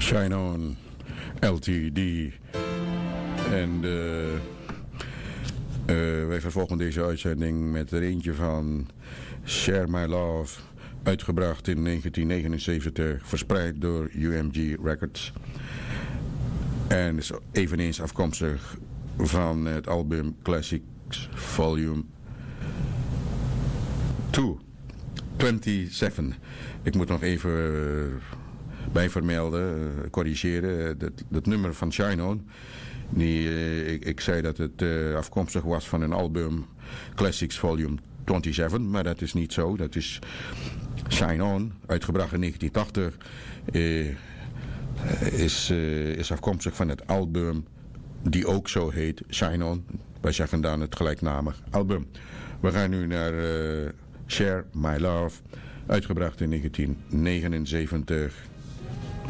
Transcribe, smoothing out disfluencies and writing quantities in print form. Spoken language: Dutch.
Shine On, LTD. En wij vervolgen deze uitzending met er eentje van Share My Love, uitgebracht in 1979, verspreid door UMG Records. En is eveneens afkomstig van het album Classics Volume 2, 27. Ik moet nog even bijvermelden, corrigeren, dat nummer van Shine On. Ik zei dat het afkomstig was van een album Classics Volume 27, maar dat is niet zo. Dat is Shine On, uitgebracht in 1980. Is afkomstig van het album die ook zo heet, Shine On. Wij zeggen dan het gelijknamig album. We gaan nu naar Share My Love, uitgebracht in 1979.